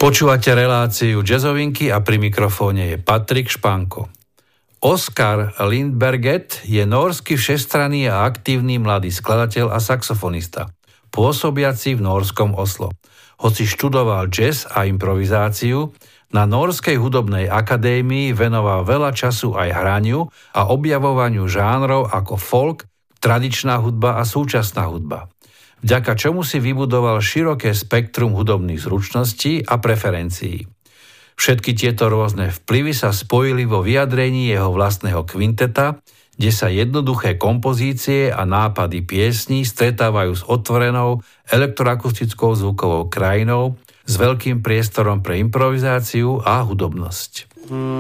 Počúvate reláciu Jazzovinky a pri mikrofóne je Patrik Španko. Oskar Lindberget je nórsky všestranný a aktívny mladý skladateľ a saxofonista, pôsobiaci v nórskom Oslo. Hoci študoval jazz a improvizáciu, na Nórskej hudobnej akadémii venoval veľa času aj hraniu a objavovaniu žánrov ako folk, tradičná hudba a súčasná hudba, vďaka čomu si vybudoval široké spektrum hudobných zručností a preferencií. Všetky tieto rôzne vplyvy sa spojili vo vyjadrení jeho vlastného kvinteta, kde sa jednoduché kompozície a nápady piesní stretávajú s otvorenou elektroakustickou zvukovou krajinou s veľkým priestorom pre improvizáciu a hudobnosť.